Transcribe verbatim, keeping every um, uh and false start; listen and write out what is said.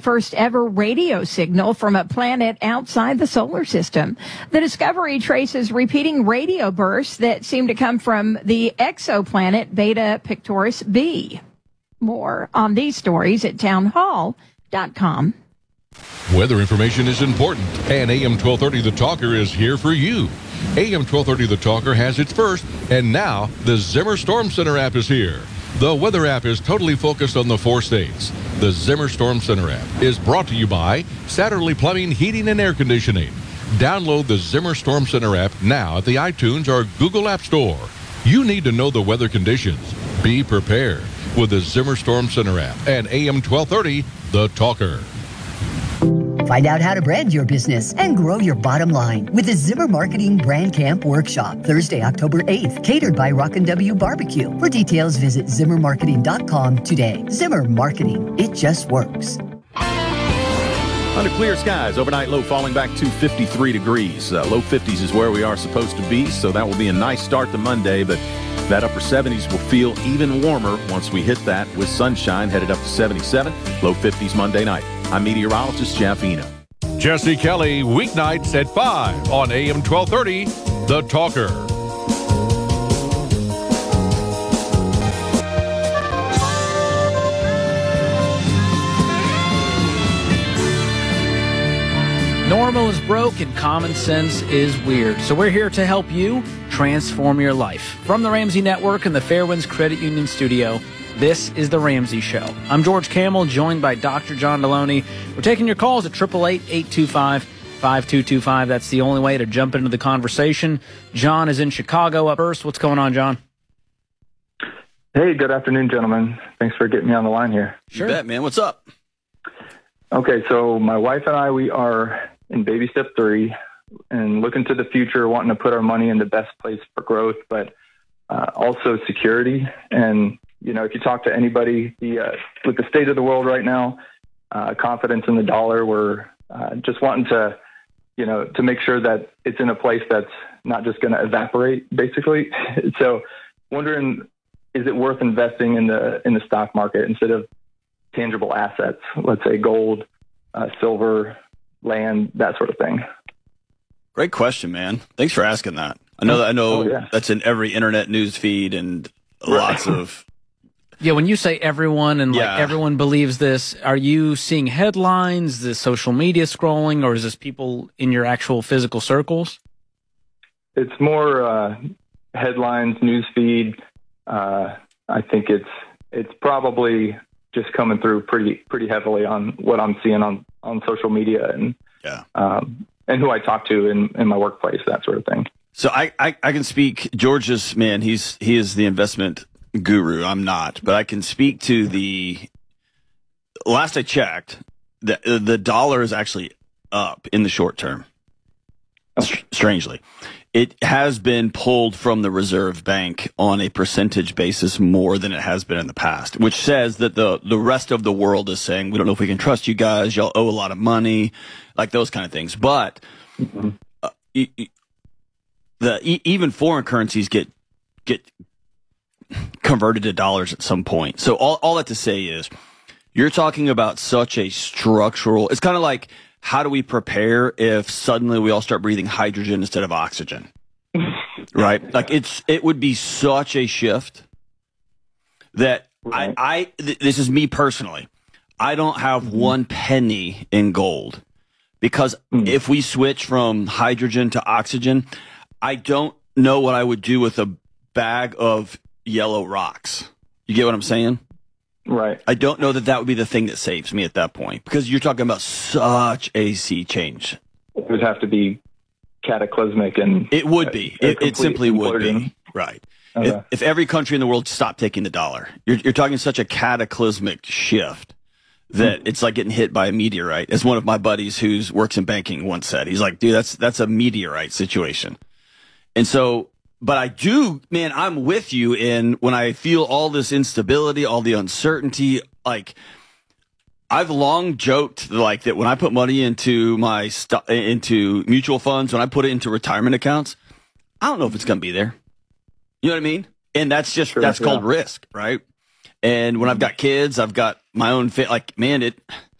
first ever radio signal from a planet outside the solar system. The discovery traces repeating radio bursts that seem to come from the exoplanet Beta Pictoris b. More on these stories at townhall dot com. Weather information is important, and A M twelve thirty The Talker is here for you. A M twelve thirty The Talker has its first, and now the Zimmer Storm Center app is here. The weather app is totally focused on the four states. The Zimmer Storm Center app is brought to you by Satterley Plumbing, Heating, and Air Conditioning. Download the Zimmer Storm Center app now at the iTunes or Google App Store. You need to know the weather conditions. Be prepared with the Zimmer Storm Center app and A M twelve thirty The Talker. Find out how to brand your business and grow your bottom line with the Zimmer Marketing Brand Camp Workshop, Thursday, October eighth, catered by Rockin' W Barbecue. For details, visit zimmer marketing dot com today. Zimmer Marketing, it just works. Under clear skies, overnight low falling back to fifty-three degrees. Uh, low fifties is where we are supposed to be, so that will be a nice start to Monday, but that upper seventies will feel even warmer once we hit that with sunshine headed up to seventy-seven. Low fifties Monday night. I'm meteorologist Jeff Eno. Jesse Kelly, weeknights at five on A M twelve thirty The Talker. Normal is broke and common sense is weird. So we're here to help you transform your life. From the Ramsey Network and the Fairwinds Credit Union studio, this is The Ramsey Show. I'm George Camel, joined by Doctor John Deloney. We're taking your calls at eight eight eight, eight two five, five two two five. That's the only way to jump into the conversation. John is in Chicago up first. What's going on, John? Hey, good afternoon, gentlemen. Thanks for getting me on the line here. Sure. You bet, man. What's up? Okay, so my wife and I, we are in baby step three and looking to the future, wanting to put our money in the best place for growth, but uh, also security. And, you know, if you talk to anybody, the, uh, with the state of the world right now, uh, confidence in the dollar, we're uh, just wanting to, you know, to make sure that it's in a place that's not just going to evaporate, basically. So wondering, is it worth investing in the in the stock market instead of tangible assets, let's say gold, uh, silver, land, that sort of thing? Great question, man. Thanks for asking that. I know that I know oh, yeah. that's in every internet news feed and lots right. of. Yeah, when you say everyone and yeah. like everyone believes this, are you seeing headlines, the social media scrolling, or is this people in your actual physical circles? It's more uh, headlines, news feed. Uh, I think it's it's probably just coming through pretty pretty heavily on what I'm seeing on, on social media and yeah. um, and who I talk to in, in my workplace, that sort of thing. So I, I, I can speak. George's man, he's he is the investment guru. I'm not, but I can speak to the. Last I checked, the the dollar is actually up in the short term. Okay. Strangely, it has been pulled from the Reserve Bank on a percentage basis more than it has been in the past, which says that the, the rest of the world is saying, we don't know if we can trust you guys. Y'all owe a lot of money, like those kind of things. But mm-hmm. uh, e- e- the e- even foreign currencies get get converted to dollars at some point. So all, all that to say is you're talking about such a structural, it's kind of like, how do we prepare if suddenly we all start breathing hydrogen instead of oxygen? Right? Like it's it would be such a shift that right. I, I th- this is me personally. I don't have mm-hmm. one penny in gold because mm-hmm. if we switch from hydrogen to oxygen, I don't know what I would do with a bag of yellow rocks. You get what I'm saying? Right. I don't know that that would be the thing that saves me at that point because you're talking about such a sea change. It would have to be cataclysmic and it would be. A, a it, it simply implosion. would be. Right. Okay. If, if every country in the world stopped taking the dollar, you're, you're talking such a cataclysmic shift that mm-hmm. it's like getting hit by a meteorite. As one of my buddies who works in banking once said, he's like, dude, that's that's a meteorite situation. And so. But I do, man, I'm with you in when I feel all this instability, all the uncertainty, like I've long joked like that when I put money into my st- into mutual funds, when I put it into retirement accounts, I don't know if it's going to be there. You know what I mean? And that's just, sure, that's yeah. called risk, right? And when I've got kids, I've got my own fit. Like, man, it,